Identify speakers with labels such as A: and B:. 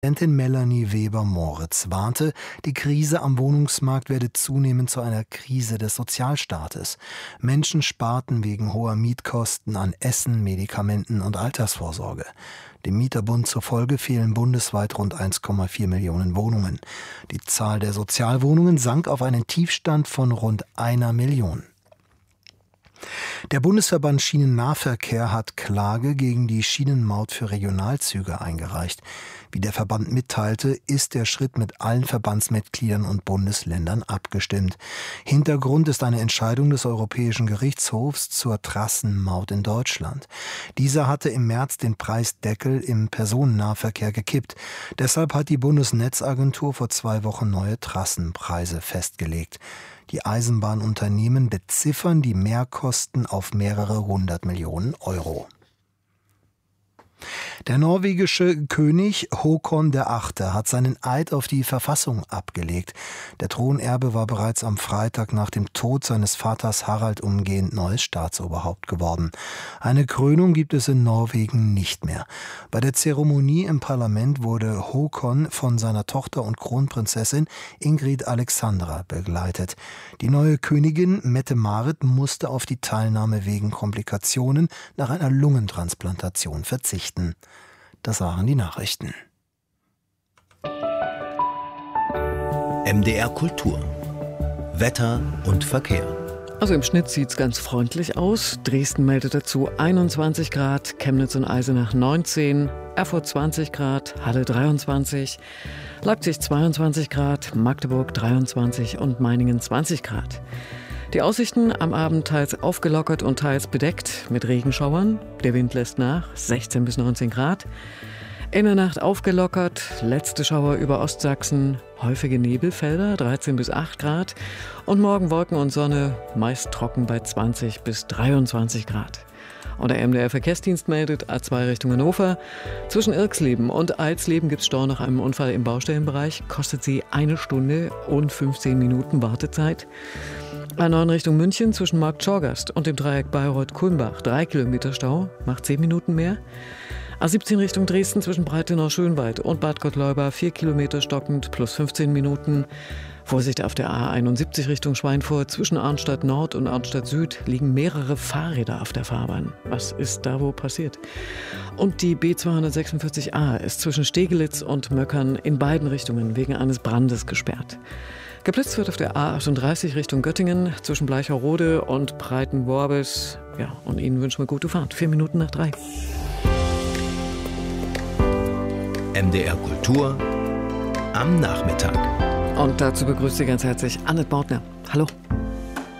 A: Präsidentin Melanie Weber-Moritz warnte, die Krise am Wohnungsmarkt werde zunehmend zu einer Krise des Sozialstaates. Menschen sparten wegen hoher Mietkosten an Essen, Medikamenten und Altersvorsorge. Dem Mieterbund zufolge fehlen bundesweit rund 1,4 Millionen Wohnungen. Die Zahl der Sozialwohnungen sank auf einen Tiefstand von rund 1 Million. Der Bundesverband Schienennahverkehr hat Klage gegen die Schienenmaut für Regionalzüge eingereicht. Wie der Verband mitteilte, ist der Schritt mit allen Verbandsmitgliedern und Bundesländern abgestimmt. Hintergrund ist eine Entscheidung des Europäischen Gerichtshofs zur Trassenmaut in Deutschland. Dieser hatte im März den Preisdeckel im Personennahverkehr gekippt. Deshalb hat die Bundesnetzagentur vor 2 Wochen neue Trassenpreise festgelegt. Die Eisenbahnunternehmen beziffern die Mehrkosten auf mehrere 100 Millionen Euro. Der norwegische König Håkon VIII. Hat seinen Eid auf die Verfassung abgelegt. Der Thronerbe war bereits am Freitag nach dem Tod seines Vaters Harald umgehend neues Staatsoberhaupt geworden. Eine Krönung gibt es in Norwegen nicht mehr. Bei der Zeremonie im Parlament wurde Håkon von seiner Tochter und Kronprinzessin Ingrid Alexandra begleitet. Die neue Königin Mette-Marit musste auf die Teilnahme wegen Komplikationen nach einer Lungentransplantation verzichten. Das waren die Nachrichten.
B: MDR Kultur. Wetter und Verkehr.
C: Also im Schnitt sieht es ganz freundlich aus. Dresden meldet dazu 21 Grad, Chemnitz und Eisenach 19, Erfurt 20 Grad, Halle 23, Leipzig 22 Grad, Magdeburg 23 und Meiningen 20 Grad. Die Aussichten am Abend teils aufgelockert und teils bedeckt mit Regenschauern. Der Wind lässt nach, 16 bis 19 Grad. In der Nacht aufgelockert, letzte Schauer über Ostsachsen, häufige Nebelfelder, 13 bis 8 Grad. Und morgen Wolken und Sonne, meist trocken bei 20 bis 23 Grad. Und der MDR-Verkehrsdienst meldet A2 Richtung Hannover. Zwischen Irxleben und Alsleben gibt es Stau nach einem Unfall im Baustellenbereich. Kostet sie 1 Stunde und 15 Minuten Wartezeit. A9 Richtung München zwischen Marktschorgast und dem Dreieck Bayreuth-Kulmbach 3 Kilometer Stau, macht 10 Minuten mehr. A17 Richtung Dresden zwischen Breitenau-Schönwald und Bad Gottleuba 4 Kilometer stockend plus 15 Minuten. Vorsicht auf der A71 Richtung Schweinfurt zwischen Arnstadt Nord und Arnstadt Süd liegen mehrere Fahrräder auf der Fahrbahn. Was ist da wo passiert? Und die B246a ist zwischen Stegelitz und Möckern in beiden Richtungen wegen eines Brandes gesperrt. Geblitzt wird auf der A38 Richtung Göttingen zwischen Bleicherode und Breitenworbis. Ja, und Ihnen wünschen wir gute Fahrt. 4 Minuten nach 3.
B: MDR Kultur am Nachmittag.
C: Und dazu begrüßt Sie ganz herzlich Annette Bautner. Hallo.